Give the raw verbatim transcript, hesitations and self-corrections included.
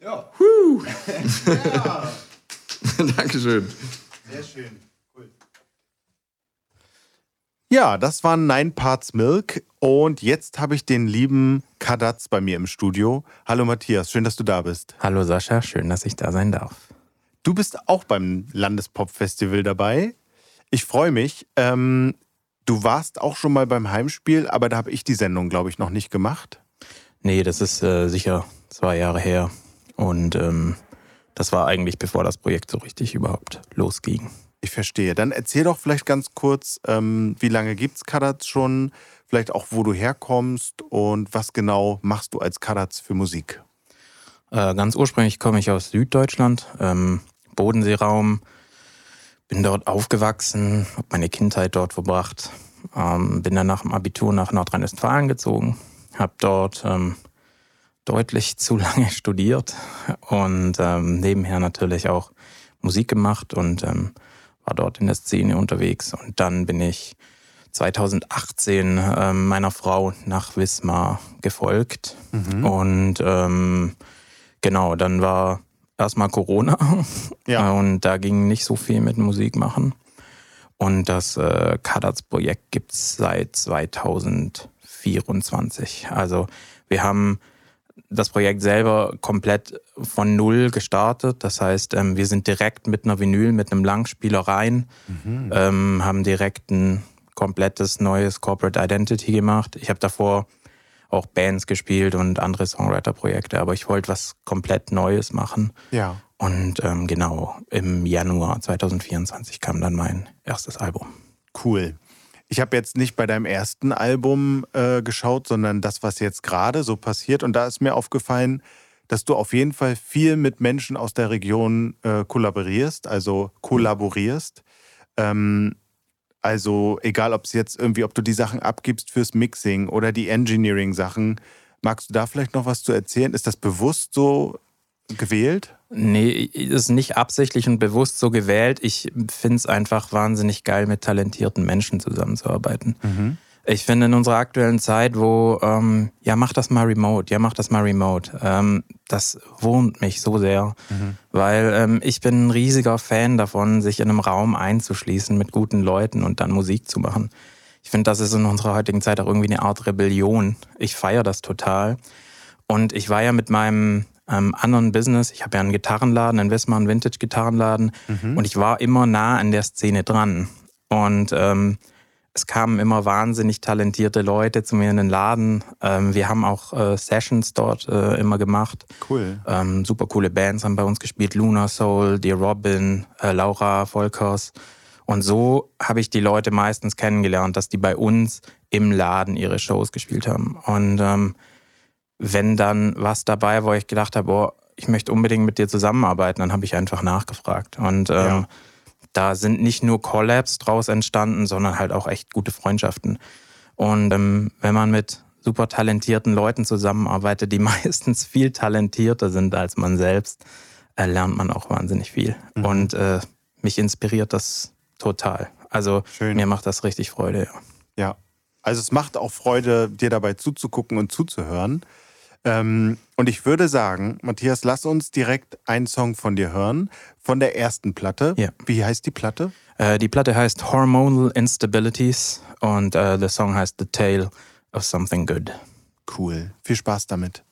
Ja. Huh. Ja. Dankeschön. Sehr schön. Cool. Ja, das war Nine Parts Milk und jetzt habe ich den lieben Kadatz bei mir im Studio. Hallo Matthias, schön, dass du da bist. Hallo Sascha, schön, dass ich da sein darf. Du bist auch beim Landespop-Festival dabei. Ich freue mich. Ähm, du warst auch schon mal beim Heimspiel, aber da habe ich die Sendung, glaube ich, noch nicht gemacht. Nee, das ist äh, sicher zwei Jahre her. Und ähm, das war eigentlich, bevor das Projekt so richtig überhaupt losging. Ich verstehe. Dann erzähl doch vielleicht ganz kurz, ähm, wie lange gibt's Kadatz schon? Vielleicht auch, wo du herkommst und was genau machst du als Kadatz für Musik? Äh, ganz ursprünglich komme ich aus Süddeutschland, ähm, Bodenseeraum. Bin dort aufgewachsen, habe meine Kindheit dort verbracht. Ähm, bin dann nach dem Abitur nach Nordrhein-Westfalen gezogen. Habe dort ähm, deutlich zu lange studiert und ähm, nebenher natürlich auch Musik gemacht und ähm, war dort in der Szene unterwegs. Und dann bin ich zweitausendachtzehn ähm, meiner Frau nach Wismar gefolgt. Mhm. Und ähm, genau, dann war erstmal Corona Ja. und da ging nicht so viel mit Musik machen. Und das äh, Kadatz-Projekt gibt es seit zweitausendvierundzwanzig. Also wir haben das Projekt selber komplett von Null gestartet. Das heißt, ähm, wir sind direkt mit einer Vinyl, mit einem Langspieler rein, Mhm. ähm, haben direkt ein komplettes neues Corporate Identity gemacht. Ich habe davor auch Bands gespielt und andere Songwriter-Projekte, aber ich wollte was komplett Neues machen. Ja. Und ähm, genau, im Januar zweitausendvierundzwanzig kam dann mein erstes Album. Cool. Ich habe jetzt nicht bei deinem ersten Album äh, geschaut, sondern das, was jetzt gerade so passiert. Und da ist mir aufgefallen, dass du auf jeden Fall viel mit Menschen aus der Region äh, kollaborierst, also kollaborierst. Ähm, also egal, ob es jetzt irgendwie, ob du die Sachen abgibst fürs Mixing oder die Engineering-Sachen. Magst du da vielleicht noch was zu erzählen? Ist das bewusst so gewählt? Nee, ist nicht absichtlich und bewusst so gewählt. Ich finde es einfach wahnsinnig geil, mit talentierten Menschen zusammenzuarbeiten. Mhm. Ich finde in unserer aktuellen Zeit, wo, ähm, ja, mach das mal remote, ja, mach das mal remote, ähm, das wurmt mich so sehr, Mhm. weil ähm, ich bin ein riesiger Fan davon, sich in einem Raum einzuschließen mit guten Leuten und dann Musik zu machen. Ich finde, das ist in unserer heutigen Zeit auch irgendwie eine Art Rebellion. Ich feiere das total. Und ich war ja mit meinem ähm, anderen Business, ich habe ja einen Gitarrenladen, einen Wismar, einen Vintage-Gitarrenladen, Mhm. und ich war immer nah an der Szene dran. Und ähm, es kamen immer wahnsinnig talentierte Leute zu mir in den Laden. Ähm, wir haben auch äh, Sessions dort äh, immer gemacht. Cool. Ähm, super coole Bands haben bei uns gespielt. Luna Soul, Dear Robin, äh, Laura Volkers. Und so habe ich die Leute meistens kennengelernt, dass die bei uns im Laden ihre Shows gespielt haben. Und ähm, wenn dann was dabei war, wo ich gedacht habe, boah, ich möchte unbedingt mit dir zusammenarbeiten, dann habe ich einfach nachgefragt. Und ähm, Ja. da sind nicht nur Collabs draus entstanden, sondern halt auch echt gute Freundschaften. Und ähm, wenn man mit super talentierten Leuten zusammenarbeitet, die meistens viel talentierter sind als man selbst, äh, lernt man auch wahnsinnig viel. Mhm. Und äh, mich inspiriert das total. Also Schön. mir macht das richtig Freude. Ja. Ja, also es macht auch Freude, dir dabei zuzugucken und zuzuhören. Ähm, und ich würde sagen, Matthias, lass uns direkt einen Song von dir hören, von der ersten Platte. Ja. Wie heißt die Platte? Äh, die Platte heißt Hormonal Instabilities und äh, der Song heißt The Tale of Something Good. Cool, viel Spaß damit.